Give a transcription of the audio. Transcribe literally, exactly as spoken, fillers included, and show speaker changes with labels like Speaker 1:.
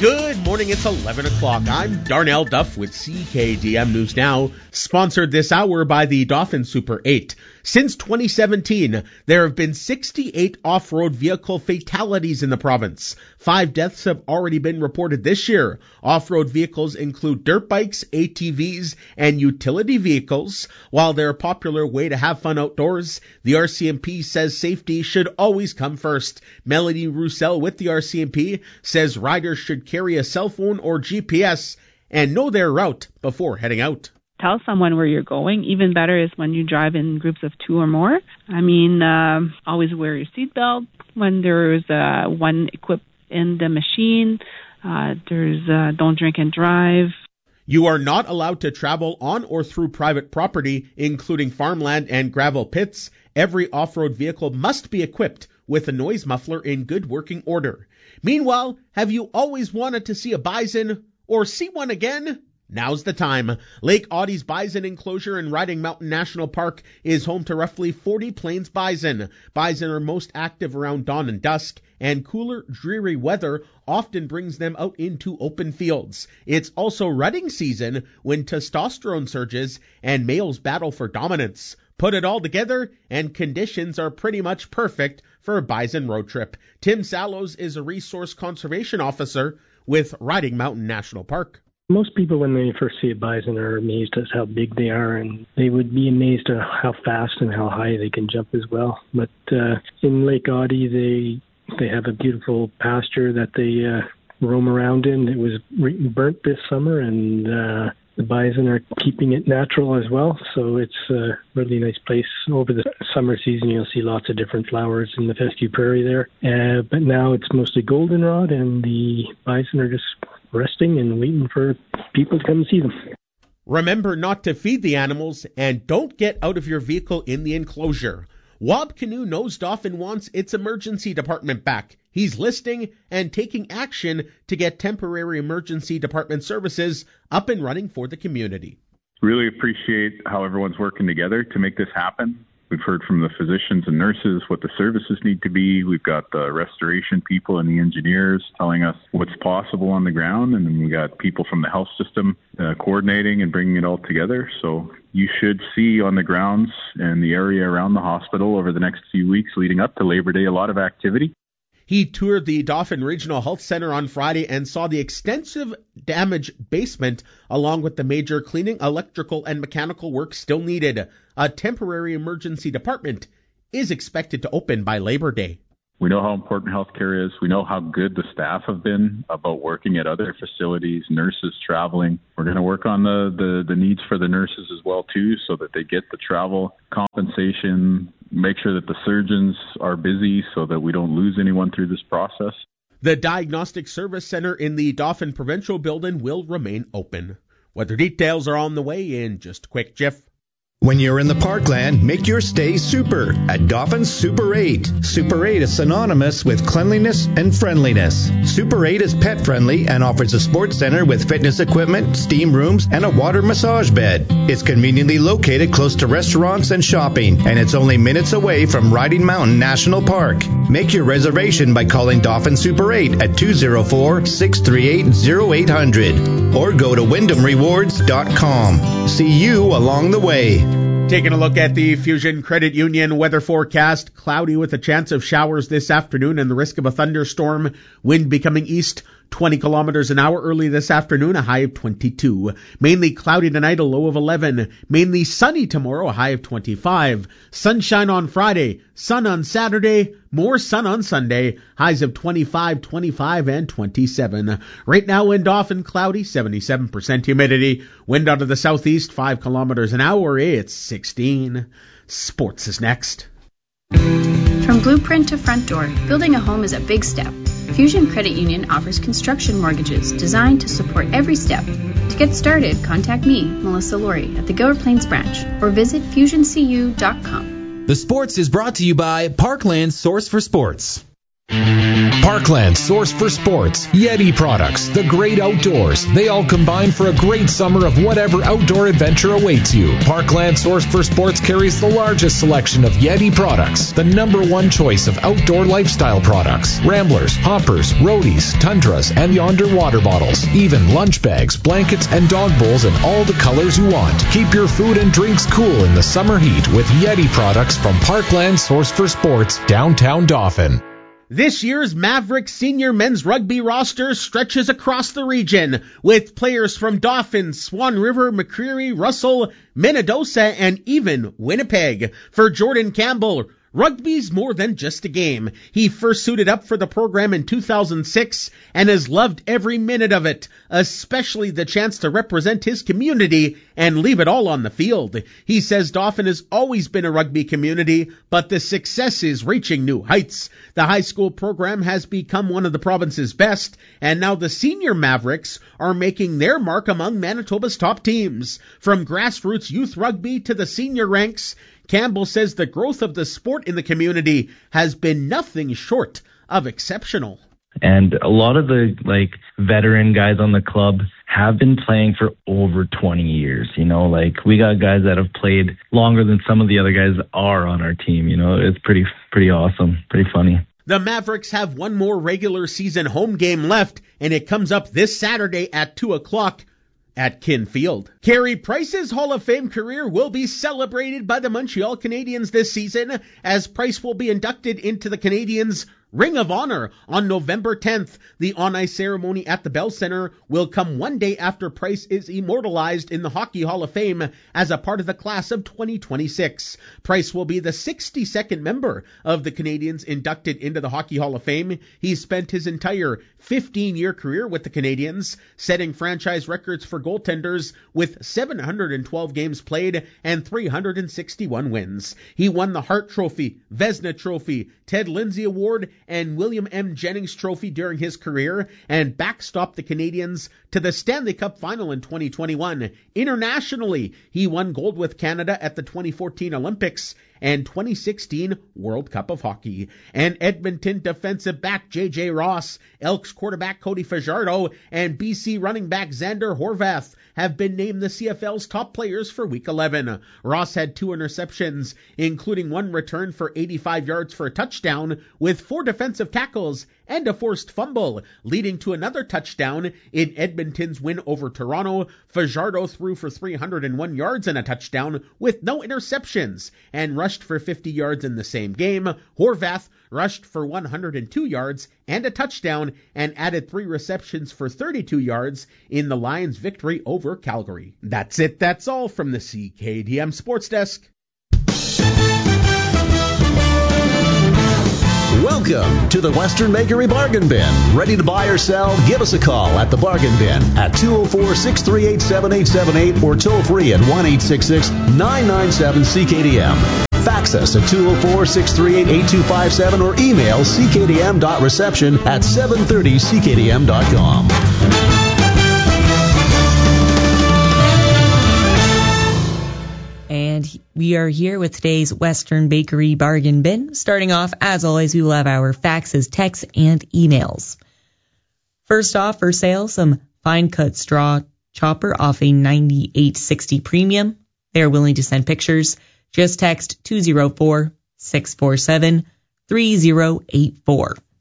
Speaker 1: Good morning, it's eleven o'clock. I'm Darnell Duff with C K D M News Now, sponsored this hour by the Dauphin Super eight. Since twenty seventeen, there have been sixty-eight off-road vehicle fatalities in the province. Five deaths have already been reported this year. Off-road vehicles include dirt bikes, A T Vs, and utility vehicles. While they're a popular way to have fun outdoors, the R C M P says safety should always come first. Melanie Roussel with the R C M P says riders should carry a cell phone or G P S and know their route before heading out.
Speaker 2: Tell someone where you're going. Even better is when you drive in groups of two or more. I mean, uh, always wear your seatbelt. When there's uh, one equipped in the machine, uh, there's uh, don't drink and drive.
Speaker 1: You are not allowed to travel on or through private property, including farmland and gravel pits. Every off-road vehicle must be equipped with a noise muffler in good working order. Meanwhile, have you always wanted to see a bison or see one again? Now's the time. Lake Audie's Bison Enclosure in Riding Mountain National Park is home to roughly forty plains bison. Bison are most active around dawn and dusk, and cooler, dreary weather often brings them out into open fields. It's also rutting season when testosterone surges and males battle for dominance. Put it all together, and conditions are pretty much perfect for a bison road trip. Tim Sallows is a resource conservation officer with Riding Mountain National Park.
Speaker 3: Most people, when they first see a bison, are amazed at how big they are, and they would be amazed at how fast and how high they can jump as well. But uh, in Lake Audie, they they have a beautiful pasture that they uh, roam around in. It was re- burnt this summer, and uh, the bison are keeping it natural as well. So it's a really nice place. Over the summer season, you'll see lots of different flowers in the fescue prairie there. Uh, but now it's mostly goldenrod, and the bison are just resting and waiting for people to come and see them.
Speaker 1: Remember not to feed the animals, and don't get out of your vehicle in the enclosure. Wob Canoe knows Dauphin wants its emergency department back. He's listing and taking action to get temporary emergency department services up and running for the community.
Speaker 4: Really appreciate how everyone's working together to make this happen. We've heard from the physicians and nurses what the services need to be. We've got the restoration people and the engineers telling us what's possible on the ground. And then we got people from the health system uh, coordinating and bringing it all together. So you should see on the grounds and the area around the hospital over the next few weeks leading up to Labor Day a lot of activity.
Speaker 1: He toured the Dauphin Regional Health Center on Friday and saw the extensive damaged basement along with the major cleaning, electrical, and mechanical work still needed. A temporary emergency department is expected to open by Labor Day.
Speaker 4: We know how important healthcare is. We know how good the staff have been about working at other facilities, nurses traveling. We're going to work on the, the, the needs for the nurses as well, too, so that they get the travel compensation, make sure that the surgeons are busy so that we don't lose anyone through this process.
Speaker 1: The Diagnostic Service Center in the Dauphin Provincial Building will remain open. Weather details are on the way in just a quick jiff.
Speaker 5: When you're in the Parkland, make your stay super at Dauphin Super eight. Super eight is synonymous with cleanliness and friendliness. Super eight is pet friendly and offers a sports center with fitness equipment, steam rooms, and a water massage bed. It's conveniently located close to restaurants and shopping, and it's only minutes away from Riding Mountain National Park. Make your reservation by calling Dauphin Super eight at two oh four, six three eight, oh eight hundred or go to wyndham rewards dot com. See you along the way.
Speaker 1: Taking a look at the Fusion Credit Union weather forecast. Cloudy with a chance of showers this afternoon and the risk of a thunderstorm. Wind becoming east, twenty kilometers an hour early this afternoon, a high of twenty-two. Mainly cloudy tonight, a low of eleven. Mainly sunny tomorrow, a high of twenty-five. Sunshine on Friday, sun on Saturday, more sun on Sunday. Highs of twenty-five, twenty-five, and twenty-seven. Right now in Dauphin, cloudy, seventy-seven percent humidity. Wind out of the southeast, five kilometers an hour. It's sixteen. Sports is next.
Speaker 6: From blueprint to front door, building a home is a big step. Fusion Credit Union offers construction mortgages designed to support every step. To get started, contact me, Melissa Laurie, at the Gower Plains branch or visit fusion c u dot com.
Speaker 7: The Sports is brought to you by Parkland Source for Sports. Parkland source for sports, Yeti products, the great outdoors. They all combine for a great summer of whatever outdoor adventure awaits you. Parkland source for sports carries the largest selection of Yeti products, the number one choice of outdoor lifestyle products. Ramblers, hoppers, roadies, tundras, and Yonder water bottles. Even lunch bags, blankets, and dog bowls in all the colors you want. Keep your food and drinks cool in the summer heat with Yeti products from Parkland source for sports, downtown Dauphin.
Speaker 1: This year's Mavericks senior men's rugby roster stretches across the region with players from Dauphin, Swan River, McCreary, Russell, Minnedosa, and even Winnipeg. For Jordan Campbell, rugby's more than just a game. He first suited up for the program in two thousand six and has loved every minute of it, especially the chance to represent his community and leave it all on the field. He says Dauphin has always been a rugby community, but the success is reaching new heights. The high school program has become one of the province's best, and now the senior Mavericks are making their mark among Manitoba's top teams. From grassroots youth rugby to the senior ranks, Campbell says the growth of the sport in the community has been nothing short of exceptional.
Speaker 8: And a lot of the like veteran guys on the club have been playing for over twenty years. You know, like we got guys that have played longer than some of the other guys are on our team. You know, it's pretty, pretty awesome, pretty funny.
Speaker 1: The Mavericks have one more regular season home game left, and it comes up this Saturday at two o'clock. At Kin Field. Carey Price's Hall of Fame career will be celebrated by the Montreal Canadiens this season, as Price will be inducted into the Canadiens' Ring of Honor on November tenth. The on-ice ceremony at the Bell Center will come one day after Price is immortalized in the Hockey Hall of Fame as a part of the class of twenty twenty-six. Price will be the sixty-second member of the Canadiens inducted into the Hockey Hall of Fame. He spent his entire fifteen-year career with the Canadiens, setting franchise records for goaltenders with seven hundred twelve games played and three hundred sixty-one wins. He won the Hart Trophy, Vezina Trophy, Ted Lindsay Award, and William M. Jennings Trophy during his career, and backstopped the Canadiens to the Stanley Cup Final in twenty twenty-one. Internationally, he won gold with Canada at the twenty fourteen Olympics and twenty sixteen World Cup of Hockey. And Edmonton defensive back J J Ross, Elks quarterback Cody Fajardo, and B C running back Xander Horvath have been named the C F L's top players for Week eleven. Ross had two interceptions, including one return for eighty-five yards for a touchdown, with four defensive tackles and a forced fumble, leading to another touchdown in Edmonton's win over Toronto. Fajardo threw for three hundred one yards and a touchdown with no interceptions, and rushed for fifty yards in the same game. Horvath rushed for one hundred two yards and a touchdown, and added three receptions for thirty-two yards in the Lions' victory over Calgary. That's it, that's all from the C K D M Sports Desk.
Speaker 9: Welcome to the Western Bakery Bargain Bin. Ready to buy or sell? Give us a call at the Bargain Bin at two oh four, six three eight, seven eight seven eight or toll free at one eight six six, nine nine seven, C K D M. Fax us at two oh four, six three eight, eight two five seven or email c k d m dot reception at seven thirty c k d m dot com.
Speaker 10: And we are here with today's Western Bakery Bargain Bin. Starting off, as always, we will have our faxes, texts, and emails. First off, for sale, some fine cut straw chopper off a ninety-eight sixty premium. They are willing to send pictures. Just text two oh four, six four seven, three oh eight four.